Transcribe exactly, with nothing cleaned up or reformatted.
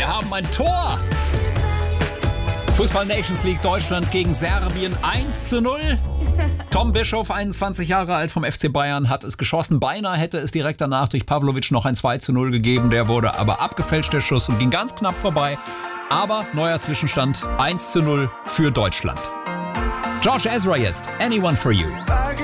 Wir haben ein Tor. Fußball Nations League Deutschland gegen Serbien eins zu null. Tom Bischoff, einundzwanzig Jahre alt vom F C Bayern, hat es geschossen. Beinahe hätte es direkt danach durch Pavlovic noch ein zwei zu null gegeben. Der wurde aber abgefälscht, der Schuss, und ging ganz knapp vorbei. Aber neuer Zwischenstand eins zu null für Deutschland. George Ezra jetzt. Anyone for You.